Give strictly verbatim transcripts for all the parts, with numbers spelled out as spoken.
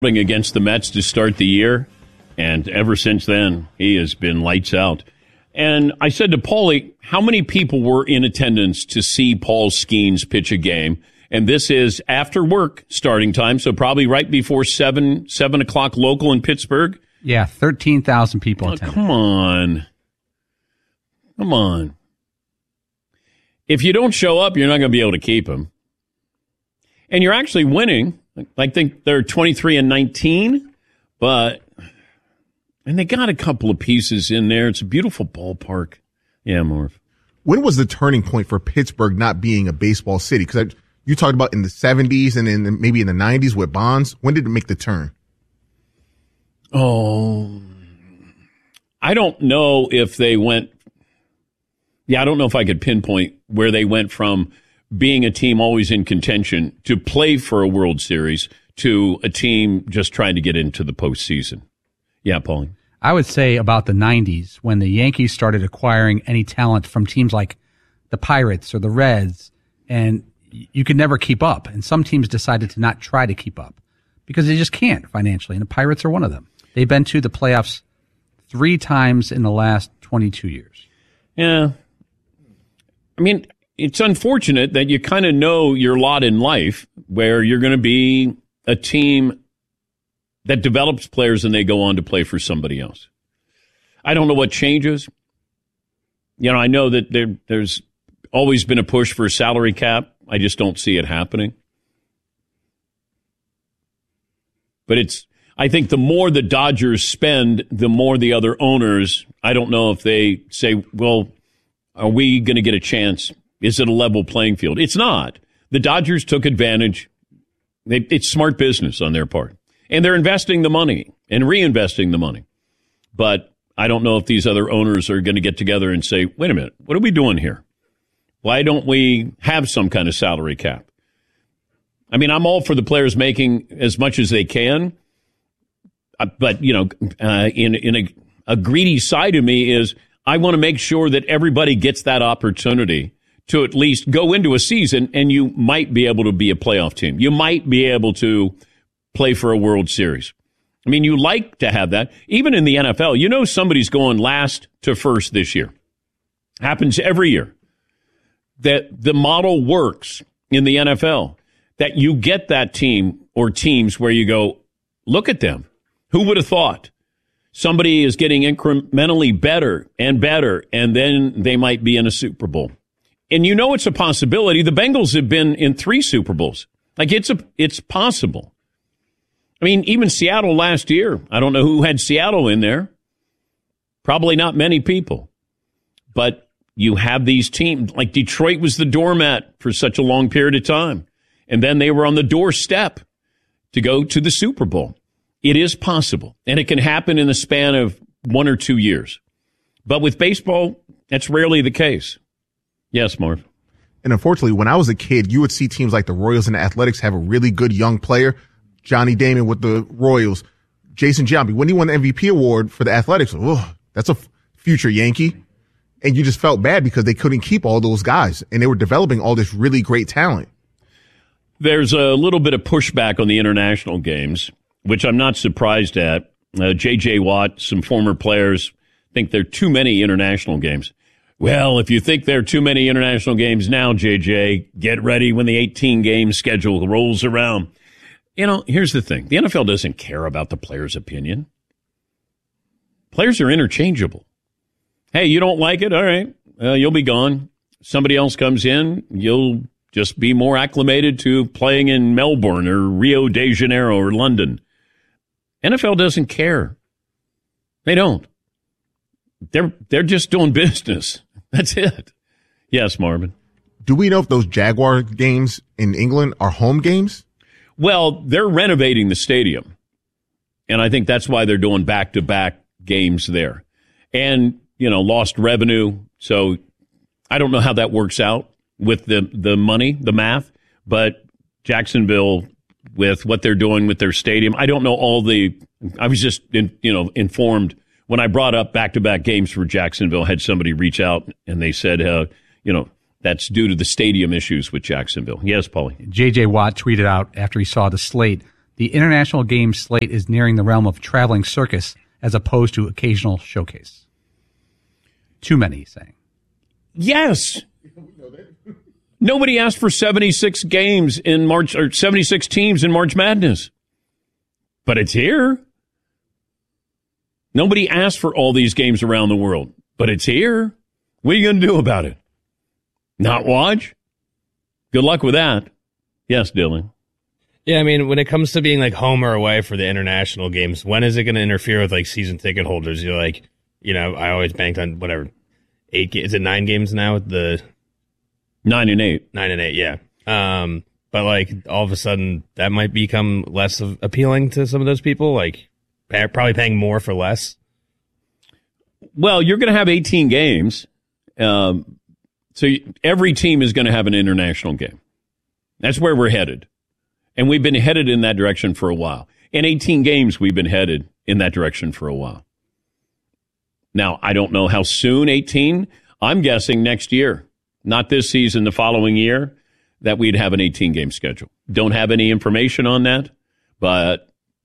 against the Mets to start the year, and ever since then, he has been lights out. And I said to Paulie, how many people were in attendance to see Paul Skeens pitch a game? And this is after work starting time, so probably right before seven, seven o'clock local in Pittsburgh. Yeah, thirteen thousand people oh, attended. Come on. Come on. If you don't show up, you're not going to be able to keep him. And you're actually winning. I think they're twenty-three and nineteen, but and they got a couple of pieces in there. It's a beautiful ballpark. Yeah, Marv. When was the turning point for Pittsburgh not being a baseball city? Because you talked about in the seventies and then maybe in the nineties with Bonds. When did it make the turn? Oh, I don't know if they went. Yeah, I don't know if I could pinpoint where they went from being a team always in contention to play for a World Series to a team just trying to get into the postseason. Yeah, Paulie. I would say about the nineties when the Yankees started acquiring any talent from teams like the Pirates or the Reds, and you could never keep up. And some teams decided to not try to keep up because they just can't financially, and the Pirates are one of them. They've been to the playoffs three times in the last twenty-two years. Yeah. I mean, it's unfortunate that you kind of know your lot in life where you're going to be a team that develops players and they go on to play for somebody else. I don't know what changes. You know, I know that there, there's always been a push for a salary cap. I just don't see it happening. But it's, I think the more the Dodgers spend, the more the other owners, I don't know if they say, well, are we going to get a chance? Is it a level playing field? It's not. The Dodgers took advantage. They, it's smart business on their part. And they're investing the money and reinvesting the money. But I don't know if these other owners are going to get together and say, wait a minute, what are we doing here? Why don't we have some kind of salary cap? I mean, I'm all for the players making as much as they can. Uh, but, you know, uh, in, in a, a greedy side of me is I want to make sure that everybody gets that opportunity to at least go into a season and you might be able to be a playoff team. You might be able to play for a World Series. I mean, you like to have that. Even in the N F L, you know somebody's going last to first this year. Happens every year. That the model works in the N F L. That you get that team or teams where you go, look at them. Who would have thought? Somebody is getting incrementally better and better, and then they might be in a Super Bowl. And you know it's a possibility. The Bengals have been in three Super Bowls. Like, it's a, it's possible. I mean, even Seattle last year, I don't know who had Seattle in there. Probably not many people. But you have these teams, like Detroit was the doormat for such a long period of time. And then they were on the doorstep to go to the Super Bowl. It is possible. And it can happen in the span of one or two years. But with baseball, that's rarely the case. Yes, Marv. And unfortunately, when I was a kid, you would see teams like the Royals and the Athletics have a really good young player. Johnny Damon with the Royals. Jason Giambi, when he won the M V P award for the Athletics, oh, that's a future Yankee. And you just felt bad because they couldn't keep all those guys. And they were developing all this really great talent. There's a little bit of pushback on the international games, which I'm not surprised at. Uh, J J. Watt, some former players, think there are too many international games. Well, if you think there are too many international games now, J J, get ready when the eighteen-game schedule rolls around. You know, here's the thing. The N F L doesn't care about the player's opinion. Players are interchangeable. Hey, you don't like it? All right. Uh, you'll be gone. Somebody else comes in. You'll just be more acclimated to playing in Melbourne or Rio de Janeiro or London. N F L doesn't care. They don't. They're they're just doing business. That's it. Yes, Marvin. Do we know if those Jaguar games in England are home games? Well, they're renovating the stadium. And I think that's why they're doing back-to-back games there. And, you know, lost revenue. So I don't know how that works out with the, the money, the math. But Jacksonville, with what they're doing with their stadium, I don't know all the – I was just, in, you know, informed when I brought up back-to-back games for Jacksonville, had somebody reach out and they said, uh, you know, that's due to the stadium issues with Jacksonville. Yes, Paulie. J J. Watt tweeted out after he saw the slate, The international game slate is nearing the realm of traveling circus as opposed to occasional showcase. Too many, he's saying. Yes. Nobody asked for seventy-six games in March, or seventy-six teams in March Madness. But it's here. Nobody asked for all these games around the world. But it's here. What are you going to do about it? Not watch? Good luck with that. Yes, Dylan. Yeah, I mean, when it comes to being like home or away for the international games, when is it going to interfere with like season ticket holders? You're like, you know, I always banked on whatever, eight games. Is it nine games now with the nine and eight? Nine and eight, yeah. Um, but like all of a sudden that might become less of appealing to some of those people, like pay, probably paying more for less. Well, you're going to have eighteen games. Um, so every team is going to have an international game. That's where we're headed. And we've been headed in that direction for a while. In eighteen games, we've been headed in that direction for a while. Now, I don't know how soon, eighteen. I'm guessing next year, not this season, the following year, that we'd have an eighteen-game schedule. Don't have any information on that, but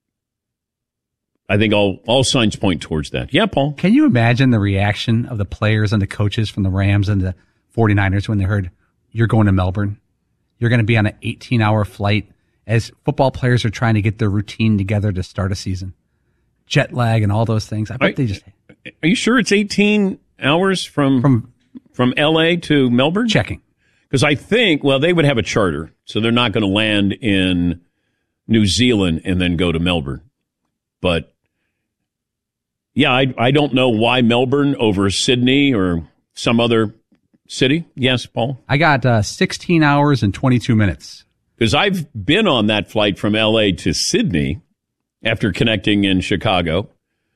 I think all, all signs point towards that. Yeah, Paul? Can you imagine the reaction of the players and the coaches from the Rams and the 49ers when they heard, you're going to Melbourne? You're going to be on an eighteen-hour flight as football players are trying to get their routine together to start a season. Jet lag and all those things. I bet are, they just... Are you sure it's eighteen hours from from, from L A to Melbourne? Checking. Because I think, well, they would have a charter, so they're not going to land in New Zealand and then go to Melbourne. But, yeah, I, I don't know why Melbourne over Sydney or some other city. Yes, Paul? I got uh, sixteen hours and twenty-two minutes. Because I've been on that flight from L A to Sydney after connecting in Chicago.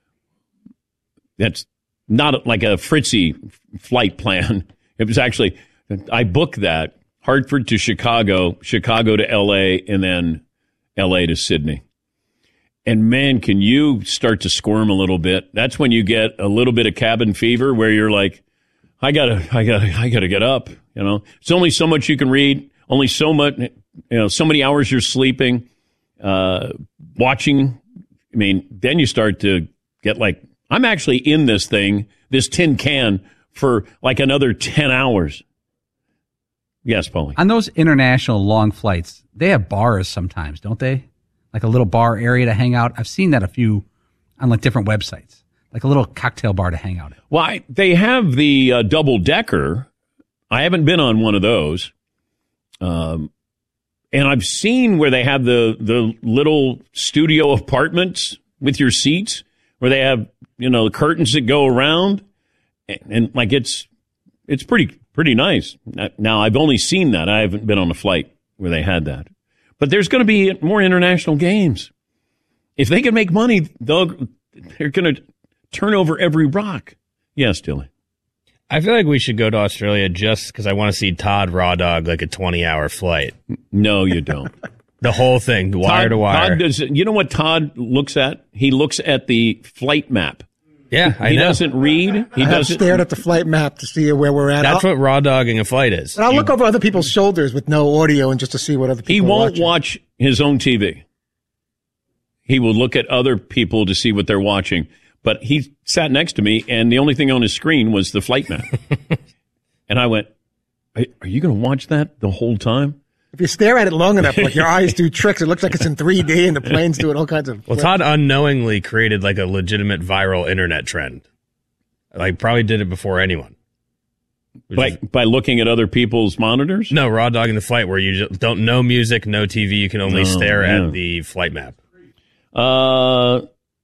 That's not like a Fritzy flight plan. It was actually, I booked that, Hartford to Chicago, Chicago to L A, and then L A to Sydney. And man, can you start to squirm a little bit. That's when you get a little bit of cabin fever where you're like, I gotta, I gotta, I gotta get up. You know, it's only so much you can read, only so much, you know, so many hours you're sleeping, uh, watching. I mean, then you start to get like, I'm actually in this thing, this tin can, for like another ten hours. Yes, Paulie. On those international long flights, they have bars sometimes, don't they? Like a little bar area to hang out. I've seen that a few on like different websites, like a little cocktail bar to hang out at. Well, I, they have the uh, double decker. I haven't been on one of those. Um, and I've seen where they have the, the little studio apartments with your seats where they have, you know, the curtains that go around. And, and like it's, it's pretty, pretty nice. Now, I've only seen that. I haven't been on a flight where they had that. But there's going to be more international games. If they can make money, they'll, they're going to turn over every rock. Yes, Dylan. I feel like we should go to Australia just because I want to see Todd Raw Dog like a twenty-hour flight. No, you don't. The whole thing, wire Todd, to wire. Todd does, you know what Todd looks at? He looks at the flight map. Yeah, I he know. He doesn't read. He I have doesn't stared at the flight map to see where we're at. That's I'll, what raw dogging a flight is. and I'll You- look over other people's shoulders with no audio and just to see what other people He are won't watching. watch his own T V. He will look at other people to see what they're watching. But he sat next to me, and the only thing on his screen was the flight map. And I went, are, are you going to watch that the whole time? If you stare at it long enough, like your eyes do tricks, it looks like it's in three D and the plane's doing all kinds of... Well, Todd unknowingly created like a legitimate viral internet trend. Like probably did it before anyone. Which By, is- by looking at other people's monitors? no, raw dogging the flight where you just don't no music, no T V. You can only Oh, stare yeah. at the flight map. Uh,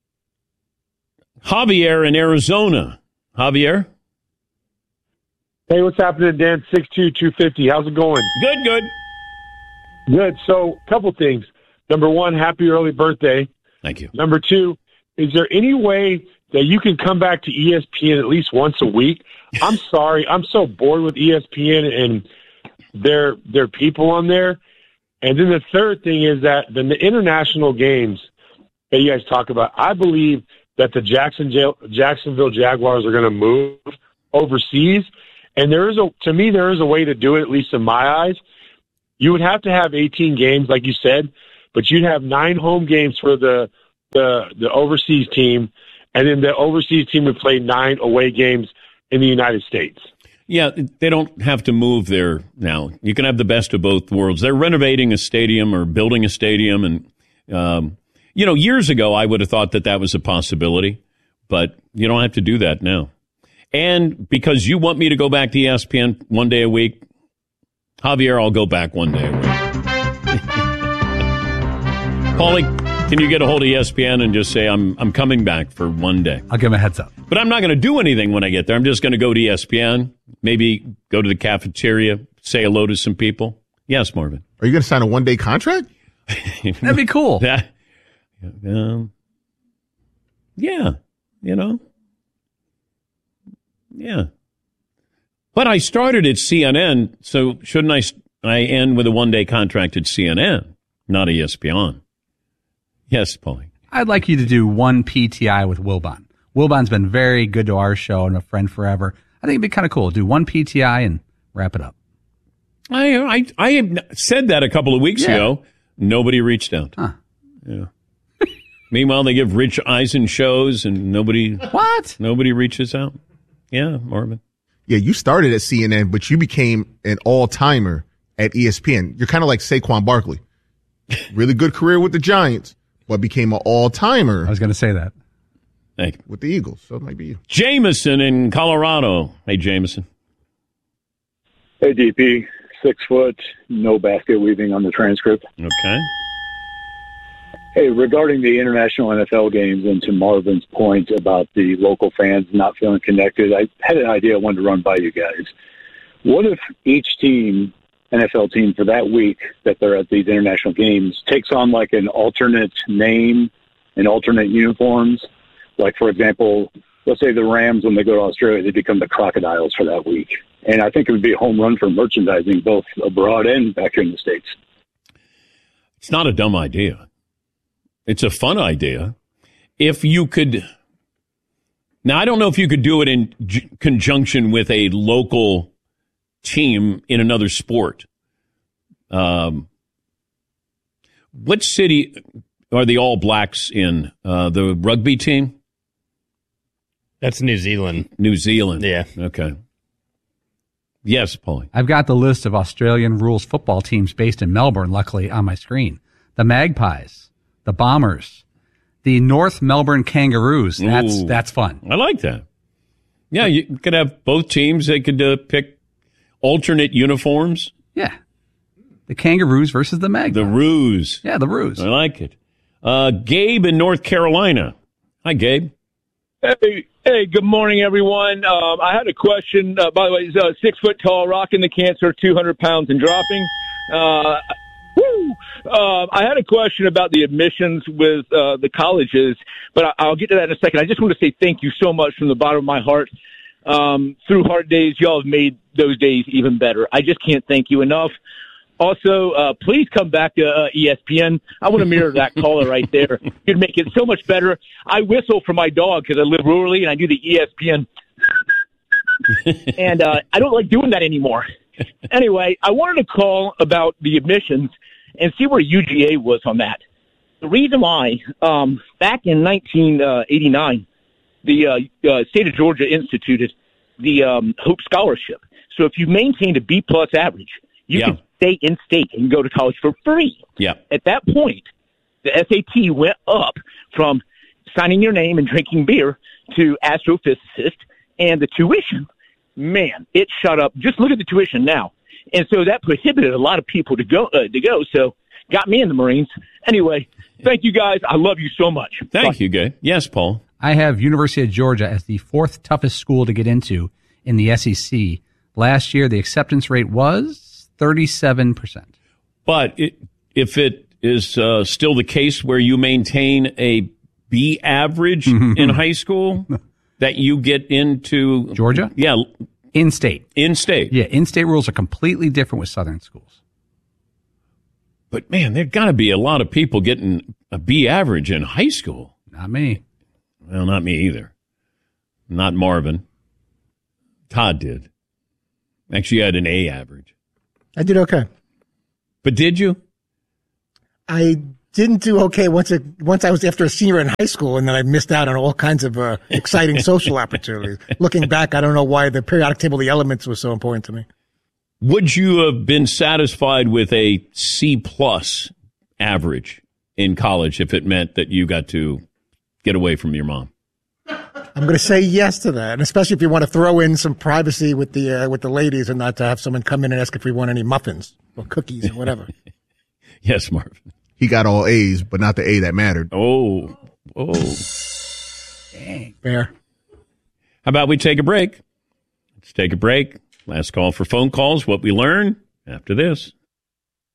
Javier in Arizona. Javier? Hey, what's happening, Dan? six two, two fifty. How's it going? Good, good. Good. So, a couple things. Number one, happy early birthday. Thank you. Number two, is there any way that you can come back to E S P N at least once a week? I'm sorry. I'm so bored with E S P N and their their people on there. And then the third thing is that the international games that you guys talk about, I believe that the Jackson, Jacksonville Jaguars are going to move overseas. And there is a, to me, there is a way to do it, at least in my eyes. You would have to have eighteen games, like you said, but you'd have nine home games for the the the overseas team, and then the overseas team would play nine away games in the United States. Yeah, they don't have to move there now. You can have the best of both worlds. They're renovating a stadium or building a stadium, and um, you know, years ago I would have thought that that was a possibility, but you don't have to do that now. And because you want me to go back to E S P N one day a week, Javier, I'll go back one day a week. Paulie, can you get a hold of E S P N and just say I'm I'm coming back for one day? I'll give him a heads up. But I'm not going to do anything when I get there. I'm just going to go to E S P N, maybe go to the cafeteria, say hello to some people. Yes, Marvin. Are you going to sign a one-day contract? That'd be cool. That, um, yeah, you know. Yeah. But I started at C N N, so shouldn't I, I end with a one-day contract at C N N, not E S P N? Yes, Paulie. I'd like you to do one P T I with Wilbon. Wilbon's been very good to our show and a friend forever. I think it'd be kind of cool. Do one P T I and wrap it up. I I I had said that a couple of weeks Yeah. ago. Nobody reached out. Huh. Yeah. Meanwhile, they give Rich Eisen shows, and nobody What? nobody reaches out. Yeah, Marvin. Yeah, you started at C N N, but you became an all-timer at E S P N. You're kind of like Saquon Barkley. Really good career with the Giants, but became an I all-timer was going to say that. Thank you. with the Eagles. So it might be you. Jameson in Colorado. Hey, Jameson. Hey, D P, six foot, no basket weaving on the transcript. Okay. Hey, regarding the international N F L games and to Marvin's point about the local fans not feeling connected, I had an idea I wanted to run by you guys. What if each team, N F L team for that week that they're at these international games, takes on like an alternate name and alternate uniforms? Like, for example, let's say the Rams, when they go to Australia, they become the Crocodiles for that week. And I think it would be a home run for merchandising, both abroad and back here in the States. It's not a dumb idea. It's a fun idea. If you could, now I don't know if you could do it in j- conjunction with a local team in another sport. Um, what city are the All Blacks in? Uh, the rugby team? That's New Zealand. New Zealand. Yeah. Okay. Yes, Paulie. I've got the list of Australian rules football teams based in Melbourne, luckily, on my screen. The Magpies, the Bombers, the North Melbourne Kangaroos. That's Ooh. that's fun. I like that. Yeah, you could have both teams. They could uh, pick alternate uniforms. Yeah. The Kangaroos versus the Magpies. The Roos. Yeah, the Roos. I like it. Uh, Gabe in North Carolina. Hi, Gabe. Hey, hey, good morning, everyone. Um, I had a question. Uh, by the way, he's uh, six foot tall, rocking the cancer, two hundred pounds and dropping. Uh, woo! Uh, I had a question about the admissions with uh, the colleges, but I- I'll get to that in a second. I just want to say thank you so much from the bottom of my heart. Um, through hard days, y'all have made those days even better. I just can't thank you enough. Also, uh, please come back to uh, E S P N. I want to mirror that caller right there. You'd make it so much better. I whistle for my dog because I live rurally, and I do the E S P N. and uh, I don't like doing that anymore. Anyway, I wanted to call about the admissions and see where U G A was on that. The reason why, um, back in nineteen eighty-nine, the uh, uh, state of Georgia instituted the um, Hope Scholarship. So if you maintained a B-plus average, you Yeah. could stay in state and go to college for free. Yeah. At that point, the S A T went up from signing your name and drinking beer to astrophysicist, and the tuition, man, it shot up. Just look at the tuition now. And so that prohibited a lot of people to go, uh, to go. So got me in the Marines. Anyway, thank you guys. I love you so much. Thank you, Gabe. Yes, Paul. I have University of Georgia as the fourth toughest school to get into in the S E C. Last year, the acceptance rate was thirty-seven percent. But it, if it is uh, still the case where you maintain a B average in high school, that you get into Georgia? Yeah, In-state. in-state. Yeah, in-state rules are completely different with Southern schools. But, man, there's got to be a lot of people getting a B average in high school. Not me. Well, not me either. Not Marvin. Todd did. Actually, I had an A average. I did okay. But did you? I didn't do okay once it, once I was after a senior in high school, and then I missed out on all kinds of uh, exciting social opportunities. Looking back, I don't know why the periodic table of the elements was so important to me. Would you have been satisfied with a C plus average in college if it meant that you got to get away from your mom? I'm going to say yes to that, and especially if you want to throw in some privacy with the uh, with the ladies, and not to have someone come in and ask if we want any muffins or cookies or whatever. Yes, Marvin. He got all A's, but not the A that mattered. Oh, oh. Dang. Fair. How about we take a break? Let's take a break. Last call for phone calls. What we learn after this.